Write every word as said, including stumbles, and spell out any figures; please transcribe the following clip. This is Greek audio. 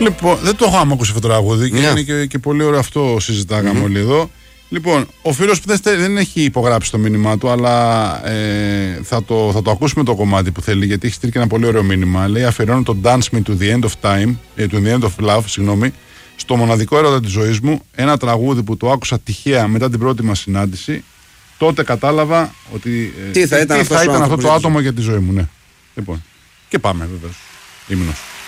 Λοιπόν, δεν το έχω άμα ακούσει αυτό το τραγούδι και Ναι. είναι και, και πολύ ωραίο αυτό συζητάγαμε Mm-hmm. όλοι εδώ. Λοιπόν, ο φίλος που δεν, στε- δεν έχει υπογράψει το μήνυμά του, αλλά ε, θα, το, θα το ακούσουμε το κομμάτι που θέλει, γιατί έχει στείλει και ένα πολύ ωραίο μήνυμα. Λέει: αφιερώνω το Dance Me to the End of Time, ε, to the End of Love, συγγνώμη, στο μοναδικό έρωτα της ζωής μου. Ένα τραγούδι που το άκουσα τυχαία μετά την πρώτη μας συνάντηση. Τότε κατάλαβα ότι ε, Τι θα ήταν τι αυτός θα ο ήταν αυτό άνθρωπος το για τη άτομο για τη ζωή μου. Ναι. Λοιπόν, και πάμε βεβαίως. Ύμνος.